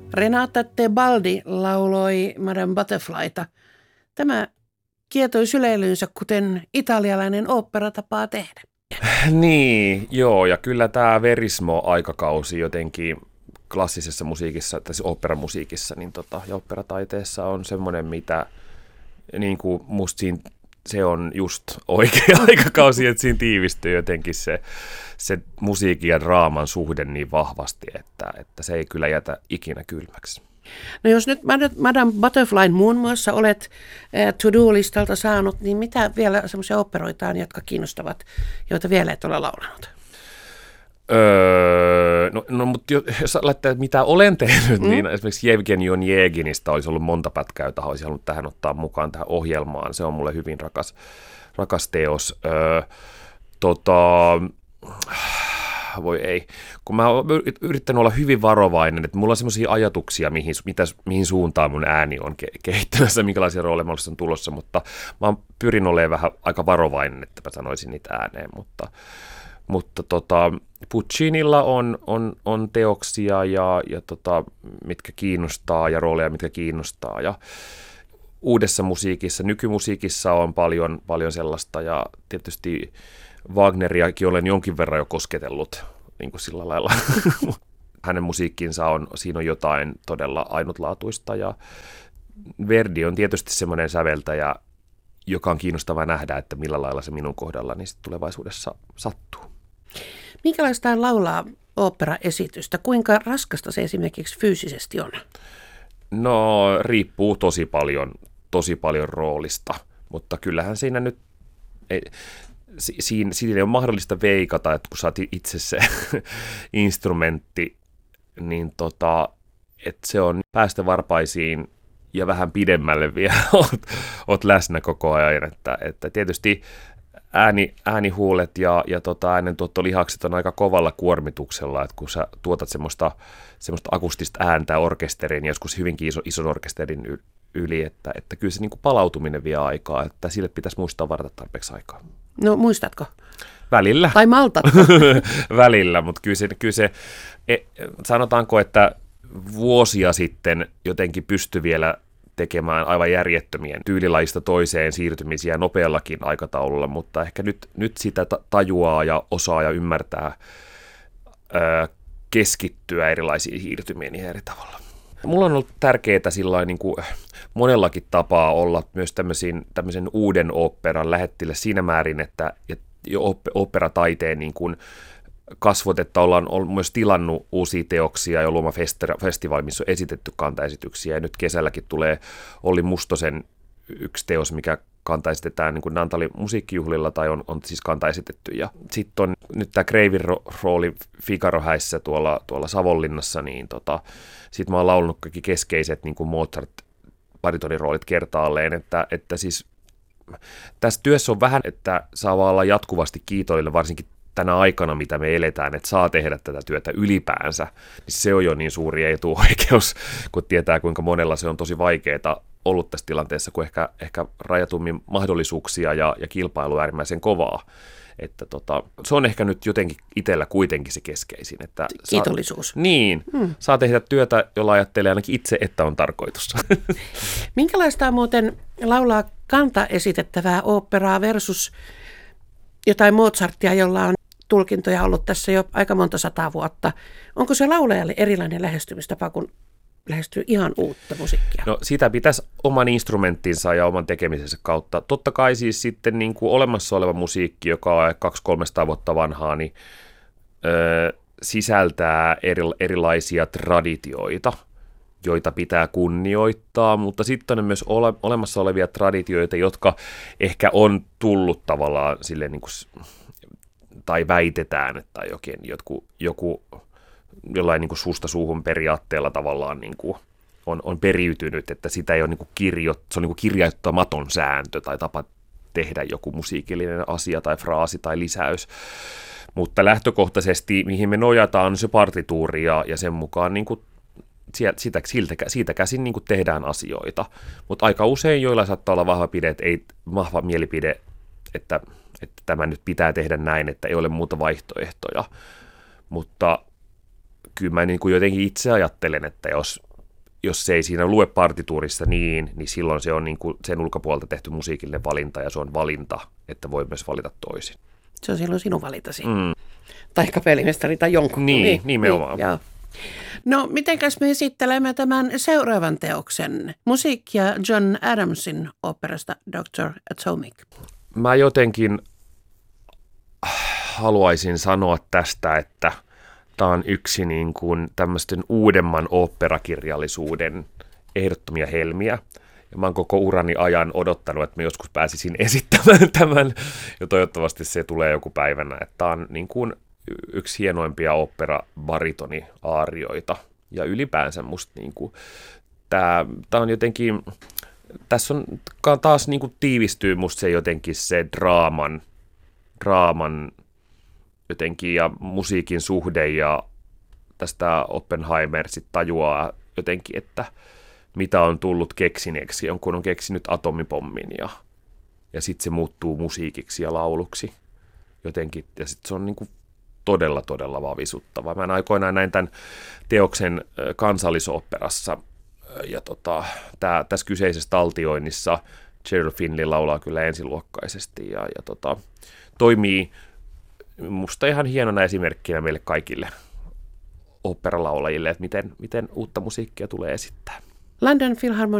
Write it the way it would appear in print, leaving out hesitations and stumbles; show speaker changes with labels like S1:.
S1: Renata Tebaldi lauloi Madame Butterflyta. Tämä kietoi syleilynsä, kuten italialainen ooppera tapaa tehdä.
S2: Niin, joo, ja kyllä tämä Verismo-aikakausi jotenkin klassisessa musiikissa, tai oopperamusiikissa ja oopperataiteessa on semmoinen, mitä niin kuin musta siinä, se on just oikea aikakausi, että siinä tiivistyy jotenkin se musiikin ja draaman suhde niin vahvasti, että se ei kyllä jätä ikinä kylmäksi.
S1: No jos nyt Madame Butterfly muun muassa olet to-do-listalta saanut, niin mitä vielä semmoisia oopperoita on, jotka kiinnostavat, joita vielä et ole laulanut?
S2: Mutta jos laittaa, mitä olen tehnyt, niin esimerkiksi Jevgeni Onjeginista olisi ollut monta pätkää, jota olisin halunnut tähän ottaa mukaan tähän ohjelmaan. Se on mulle hyvin rakas teos. Voi ei. Kun mä oon yrittänyt olla hyvin varovainen, että mulla on semmoisia ajatuksia, mihin suuntaan mun ääni on kehittymässä, minkälaisia rooleja on tulossa, mutta mä pyrin olemaan vähän aika varovainen, että mä sanoisin niitä ääneen, mutta Puccinilla on teoksia ja mitkä kiinnostaa ja rooleja, mitkä kiinnostaa ja uudessa musiikissa, nykymusiikissa on paljon sellaista ja tietysti Wagneriakin olen jonkin verran jo kosketellut niin kuin sillä lailla. Hänen musiikkinsa siinä on jotain todella ainutlaatuista ja Verdi on tietysti semmoinen säveltäjä, joka on kiinnostava nähdä, että millä lailla se minun kohdallani tulevaisuudessa sattuu.
S1: Minkälaista on laulaa oopperaesitystä? Kuinka raskasta se esimerkiksi fyysisesti on?
S2: No riippuu tosi paljon roolista, mutta kyllähän siinä nyt siinä ei ole mahdollista veikata, että kun sä oot itse se instrumentti, niin että se on päästä varpaisiin ja vähän pidemmälle vielä oot läsnä koko ajan, että tietysti äänihuulet ja äänentuottolihakset on aika kovalla kuormituksella, että kun sä tuotat semmoista akustista ääntä orkesterin, joskus hyvinkin ison orkesterin yli, että kyllä se niin kuin palautuminen vie aikaa, että sille pitäisi muistaa varata tarpeeksi aikaa.
S1: No muistatko?
S2: Välillä.
S1: Tai maltatko?
S2: Välillä, mutta kyllä se sanotaanko, että vuosia sitten jotenkin pystyi vielä tekemään aivan järjettömien tyylilajista toiseen siirtymisiä nopeallakin aikataululla, mutta ehkä nyt sitä tajuaa ja osaa ja ymmärtää keskittyä erilaisiin siirtymiin ihan eri tavalla. Mulla on ollut tärkeää sillain niin kuin monellakin tapaa olla myös tämmöisen uuden oopperan lähettilä siinä määrin, että jo oopperataiteen niin kuin kasvot, että ollaan myös tilannut uusia teoksia ja Luoma festivaali, missä on esitetty kantaesityksiä. Ja nyt kesälläkin tulee Olli Mustosen yksi teos, mikä kantaesitetään niin kuin Nantalin musiikkijuhlilla tai on siis kantaesitetty. Ja sitten on nyt tämä Kreivin rooli Figaro-häissä tuolla Savonlinnassa, niin sitten mä oon laulunut kaikki keskeiset niin kuin Mozart-baritoniroolit kertaalleen, että siis tässä työssä on vähän, että saa vaan olla jatkuvasti kiitollinen, varsinkin tänä aikana, mitä me eletään, että saa tehdä tätä työtä ylipäänsä, niin se on jo niin suuri etuoikeus, kun tietää, kuinka monella se on tosi vaikeaa ollut tässä tilanteessa, kun ehkä rajatummin mahdollisuuksia ja kilpailu äärimmäisen kovaa. Että se on ehkä nyt jotenkin itsellä kuitenkin se keskeisin. Että
S1: kiitollisuus.
S2: Saa tehdä työtä, jolla ajattelee ainakin itse, että on tarkoitus.
S1: Minkälaista on muuten laulaa kantaesitettävää oopperaa versus jotain Mozartia, jolla on tulkintoja ollut tässä jo aika monta 100 vuotta. Onko se laulajalle erilainen lähestymistapa, kun lähestyy ihan uutta musiikkia?
S2: No sitä pitäisi oman instrumenttinsa ja oman tekemisensä kautta. Totta kai siis sitten niin kuin olemassa oleva musiikki, joka on 200-300 vuotta vanhaa, niin sisältää erilaisia traditioita, joita pitää kunnioittaa, mutta sitten on myös olemassa olevia traditioita, jotka ehkä on tullut tavallaan silleen niin kuin, tai väitetään, että joku jollain niin kuin suusta suuhun periaatteella tavallaan niin kuin on periytynyt, että sitä ei ole niin kuin se on niin kuin kirjoittamaton sääntö tai tapa tehdä joku musiikillinen asia tai fraasi tai lisäys. Mutta lähtökohtaisesti, mihin me nojataan, on se partituuri ja sen mukaan niin kuin siitä käsin niin kuin tehdään asioita. Mutta aika usein joilla saattaa olla vahva mielipide, että tämä nyt pitää tehdä näin, että ei ole muuta vaihtoehtoja. Mutta kyllä mä niin kuin jotenkin itse ajattelen, että jos jos se ei siinä lue partituurissa niin silloin se on niin kuin sen ulkopuolelta tehty musiikillinen valinta, ja se on valinta, että voi myös valita toisin.
S1: Se on silloin sinun valintasi. Tai kapellimestari tai jonkun.
S2: Niin, nimenomaan.
S1: Joo. No, mitenkäs me esittelemme tämän seuraavan teoksen? Musiikkia John Adamsin oopperasta Dr. Atomic.
S2: Mä jotenkin haluaisin sanoa tästä, että tämä on yksi niin kuin tämmöisten uudemman oopperakirjallisuuden ehdottomia helmiä. Ja mä oon koko urani ajan odottanut, että mä joskus pääsisin esittämään tämän, ja toivottavasti se tulee joku päivänä. Että tämä on niin kuin yksi hienoimpia opera-baritoni-aarioita, ja ylipäänsä musta niin kuin, tämä on jotenkin, tässä on taas niin kuin tiivistyy musta se jotenkin se draaman jotenkin ja musiikin suhde, ja tästä Oppenheimer sitten tajuaa jotenkin, että mitä on tullut keksineeksi, kun on keksinyt atomipommin, ja sitten se muuttuu musiikiksi ja lauluksi jotenkin, ja sitten se on niin kuin todella, todella vavisuttava. Mä aikoinaan näin tämän teoksen Kansallisoopperassa, ja tässä kyseisessä taltioinnissa Gerald Finley laulaa kyllä ensiluokkaisesti, ja toimii musta ihan hienona esimerkkinä meille kaikille oopperalaulajille, että miten uutta musiikkia tulee esittää.
S1: London Philharmonic